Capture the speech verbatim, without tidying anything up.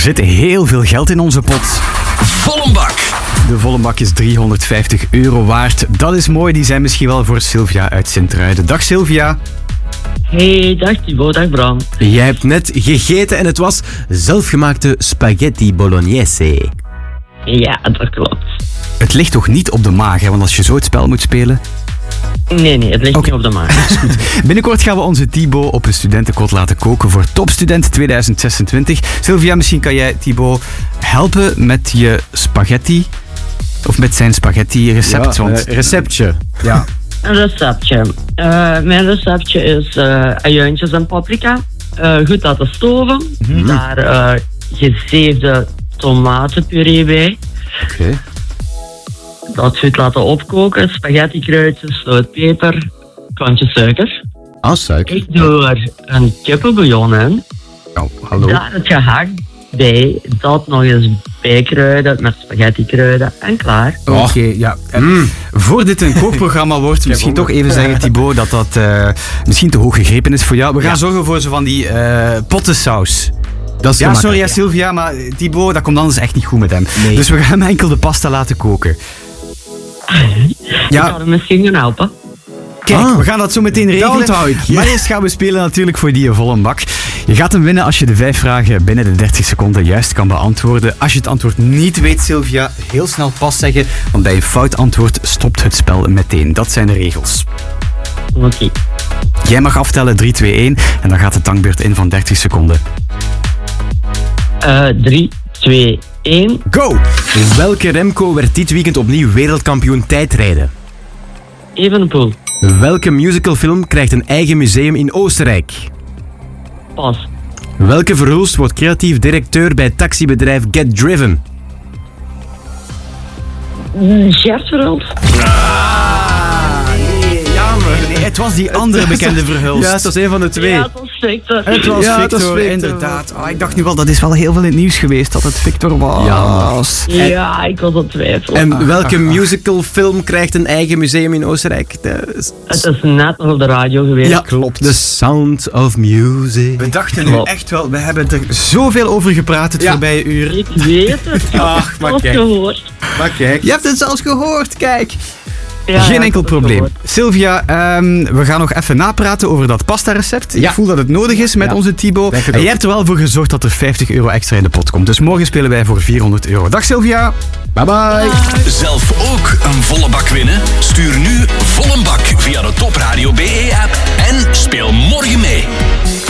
zit heel veel geld in onze pot. Volle bak. De volle bak is driehonderdvijftig euro waard. Dat is mooi, die zijn misschien wel voor Sylvia uit Sint-Truiden. Dag Sylvia. Hey, dag Thibaut, dag Bram. Jij hebt net gegeten en het was zelfgemaakte spaghetti bolognese. Ja, dat klopt. Het ligt toch niet op de maag, hè? Want als je zo het spel moet spelen... Nee, nee, het ligt Oké. niet op de maag. Is goed. Binnenkort gaan we onze Thibaut op een studentenkot laten koken voor Topstudent tweeduizend zesentwintig. Sylvia, misschien kan jij Thibaut helpen met je spaghetti. Of met zijn spaghetti-recept. Ja, want... uh, receptje. Ja. Een receptje. Uh, mijn receptje is uh, ajuintjes en paprika. Uh, goed laten stoven. Mm-hmm. Daar uh, gezeefde tomatenpuree bij. Oké. Okay. Dat goed laten opkoken. Spaghetti kruidjes, zout, peper, klontje suiker. Ah, suiker. Ik doe er een kippenbouillon in. Oh, hallo. Daar het gehakt bij. Dat nog eens bijkruiden met spaghetti kruiden en klaar. Oké, okay, ja. Mm. Voor dit een kookprogramma wordt, misschien toch even zeggen, Thibaut, dat dat uh, misschien te hoog gegrepen is voor jou. We gaan ja. zorgen voor zo van die uh, pottensaus. Dat is ja, sorry ja. Sylvia, maar Thibaut, dat komt anders echt niet goed met hem. Nee. Dus we gaan hem enkel de pasta laten koken. Ja. Ik ga hem misschien gaan helpen. Kijk, ah, we gaan dat zo meteen regelen. Dat onthoud ik. Ja. Maar eerst gaan we spelen natuurlijk voor die volle bak. Je gaat hem winnen als je de vijf vragen binnen de dertig seconden juist kan beantwoorden. Als je het antwoord niet weet, Sylvia, heel snel pas zeggen. Want bij een fout antwoord stopt het spel meteen. Dat zijn de regels. Oké. Okay. Jij mag aftellen drie, twee, één en dan gaat de tankbeurt in van dertig seconden. Uh, drie, twee, één. Go! Welke Remco werd dit weekend opnieuw wereldkampioen tijdrijden? Evenepoel. Welke musicalfilm krijgt een eigen museum in Oostenrijk? Pas. Welke Verhulst wordt creatief directeur bij taxibedrijf Get Driven? Gert Verhulst. Nee, het was die andere bekende Verhulst. Ja, het was een van de twee. Ja, het was Victor. Het was ja, Victor, het was Victor, inderdaad. Oh, ik dacht nu wel, dat is wel heel veel in het nieuws geweest, dat het Victor was. Ja, ja ik was aan twijfelen. En welke musicalfilm krijgt een eigen museum in Oostenrijk? Het is net nog op de radio geweest. Ja, klopt. The Sound of Music. We dachten nu echt wel, we hebben er zoveel over gepraat het ja. voorbije uur. Ik weet het. Ik Ach, heb maar het kijk. gehoord. Maar kijk. Je hebt het zelfs gehoord, kijk. Ja, Geen ja, enkel probleem. Gehoord. Sylvia, um, we gaan nog even napraten over dat pasta-recept. Ja. Ik voel dat het nodig is met ja. onze Thibaut. En jij hebt er wel voor gezorgd dat er vijftig euro extra in de pot komt. Dus morgen spelen wij voor vierhonderd euro. Dag Sylvia. Bye bye. bye. Zelf ook een volle bak winnen? Stuur nu volle bak via de Top Radio B E app en speel morgen mee.